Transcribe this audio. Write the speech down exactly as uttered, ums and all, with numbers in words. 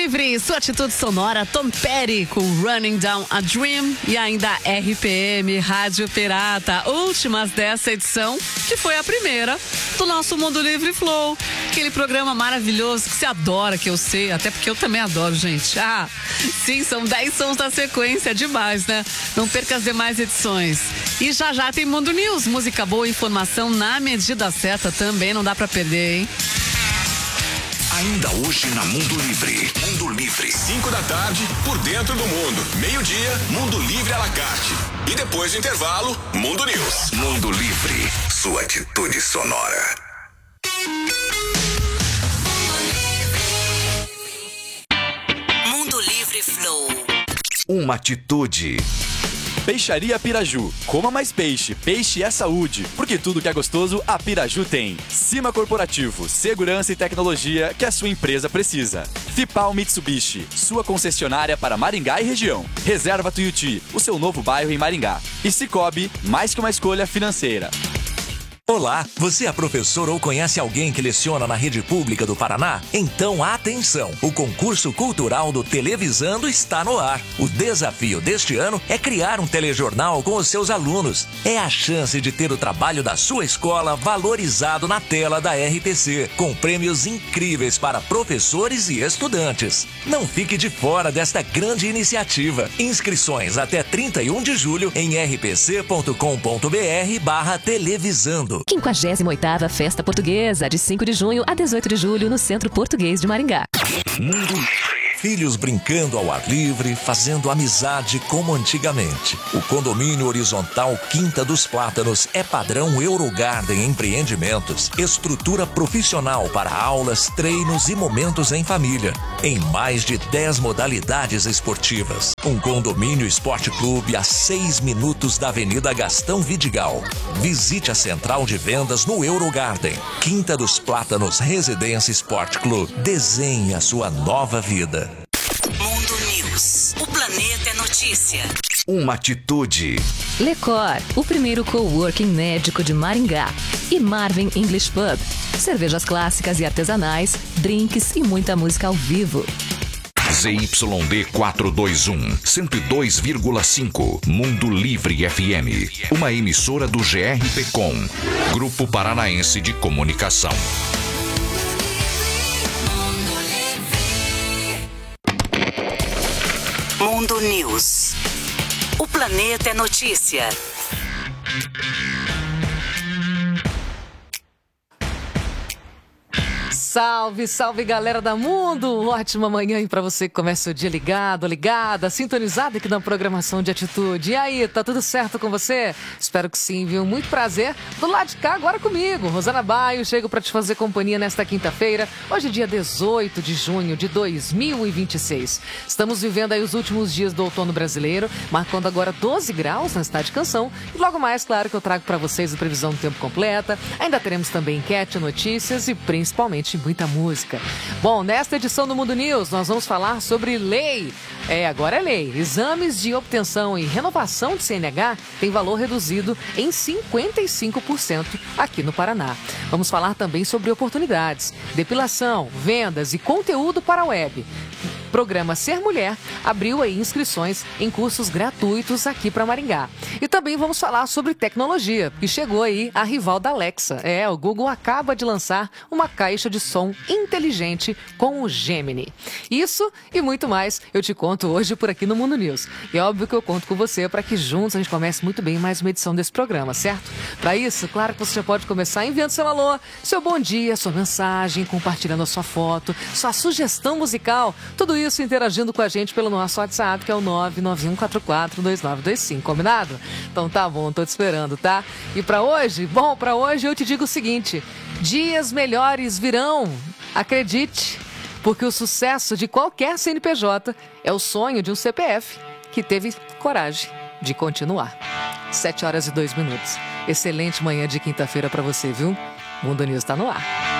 Livre, sua atitude sonora, Tom Petty com Running Down a Dream e ainda R P M, Rádio Pirata, últimas dessa edição, que foi a primeira do nosso Mundo Livre Flow, aquele programa maravilhoso que você adora, que eu sei, até porque eu também adoro, gente. Ah, sim, são dez sons da sequência, demais, né? Não perca as demais edições. E já já tem Mundo News, música boa, informação na medida certa também, não dá pra perder, hein? Ainda hoje na Mundo Livre. Mundo Livre. Cinco da tarde, por dentro do mundo. Meio-dia, Mundo Livre à la carte. E depois do intervalo, Mundo News. Mundo Livre. Sua atitude sonora. Mundo Livre Flow. Uma atitude. Peixaria Piraju. Coma mais peixe. Peixe é saúde. Porque tudo que é gostoso, a Piraju tem. Cima Corporativo. Segurança e tecnologia que a sua empresa precisa. Fipal Mitsubishi. Sua concessionária para Maringá e região. Reserva Tuiuti. O seu novo bairro em Maringá. E Cicobi. Mais que uma escolha financeira. Olá, você é professor ou conhece alguém que leciona na rede pública do Paraná? Então atenção, o concurso cultural do Televisando está no ar. O desafio deste ano é criar um telejornal com os seus alunos. É a chance de ter o trabalho da sua escola valorizado na tela da R P C, com prêmios incríveis para professores e estudantes. Não fique de fora desta grande iniciativa. Inscrições até trinta e um de julho em r p c ponto com ponto b r barra televisando. quinquagésima oitava Festa Portuguesa, de cinco de junho a dezoito de julho, no Centro Português de Maringá. Mundo Livre. Filhos brincando ao ar livre, fazendo amizade como antigamente. O condomínio horizontal Quinta dos Plátanos é padrão Eurogarden Empreendimentos. Estrutura profissional para aulas, treinos e momentos em família. Em mais de dez modalidades esportivas. Um condomínio esporte clube a seis minutos da Avenida Gastão Vidigal. Visite a central de vendas no Eurogarden. Quinta dos Plátanos Residência Esporte Clube. Desenhe a sua nova vida. Mundo News. O planeta é notícia. Uma atitude. Lecor, o primeiro coworking médico de Maringá. E Marvin English Pub. Cervejas clássicas e artesanais, drinks e muita música ao vivo. Z Y D quatrocentos e vinte e um, cento e dois vírgula cinco, Mundo Livre F M. Uma emissora do G R P Com, Grupo Paranaense de Comunicação. Mundo News. O planeta é notícia. Salve, salve galera da Mundo! Ótima manhã aí pra você que começa o dia ligado, ligada, sintonizado aqui na programação de Atitude. E aí, tá tudo certo com você? Espero que sim, viu? Muito prazer. Do lado de cá, agora comigo, Rosana Baio, chego pra te fazer companhia nesta quinta-feira. Hoje é dia dezoito de junho de dois mil e vinte e seis. Estamos vivendo aí os últimos dias do outono brasileiro, marcando agora doze graus na cidade de Canção. E logo mais, claro que eu trago pra vocês a previsão do tempo completa. Ainda teremos também enquete, notícias e principalmente muita música. Bom, nesta edição do Mundo News, nós vamos falar sobre lei. É, agora é lei. Exames de obtenção e renovação de C N H têm valor reduzido em cinquenta e cinco por cento aqui no Paraná. Vamos falar também sobre oportunidades, depilação, vendas e conteúdo para a web. Programa Ser Mulher abriu aí inscrições em cursos gratuitos aqui para Maringá. E também vamos falar sobre tecnologia, que chegou aí a rival da Alexa. É, o Google acaba de lançar uma caixa de som inteligente com o Gemini. Isso e muito mais eu te conto hoje por aqui no Mundo News. E é óbvio que eu conto com você para que juntos a gente comece muito bem mais uma edição desse programa, certo? Para isso, claro que você já pode começar enviando seu alô, seu bom dia, sua mensagem, compartilhando a sua foto, sua sugestão musical, tudo isso interagindo com a gente pelo nosso WhatsApp, que é o nove nove um quatro quatro dois nove dois cinco, combinado? Então tá bom, tô te esperando, tá? E pra hoje, bom, pra hoje eu te digo o seguinte, dias melhores virão, acredite, porque o sucesso de qualquer C N P J é o sonho de um C P F que teve coragem de continuar. sete horas e dois minutos. Excelente manhã de quinta-feira pra você, viu? Mundo News tá no ar.